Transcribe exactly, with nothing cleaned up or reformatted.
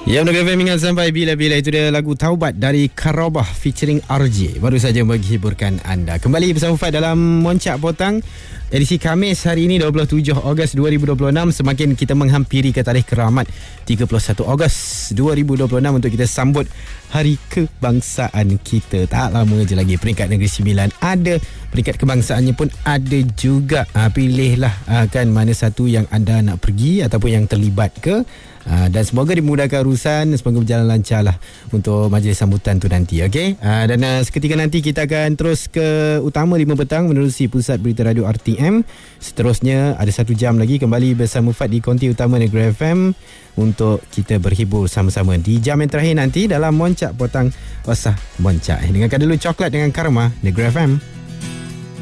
Ya, Negeri F M ingat sampai bila-bila. Itu dia lagu Taubat dari Karobah featuring R J. Baru saja menghiburkan anda. Kembali bersama Fad dalam Moncak Potang edisi Khamis hari ini dua puluh tujuh Ogos dua ribu dua puluh enam. Semakin kita menghampiri ke tarikh keramat tiga puluh satu Ogos dua ribu dua puluh enam untuk kita sambut Hari Kebangsaan kita. Tak lama je lagi. Peringkat Negeri Sembilan ada, peringkat kebangsaannya pun ada juga. Ha, pilihlah ha, kan mana satu yang anda nak pergi ataupun yang terlibat ke. Uh, dan semoga dimudahkan urusan, semoga berjalan lancar lah untuk majlis sambutan tu nanti, okey? Uh, dan uh, seketika nanti kita akan terus ke utama lima petang menerusi Pusat Berita Radio R T M. Seterusnya ada satu jam lagi kembali bersama Fad di konti utama Negeri F M untuk kita berhibur sama-sama di jam yang terakhir nanti dalam Moncak Potang Osah Moncak. Dengarkan dulu Coklat dengan Karma, Negeri F M.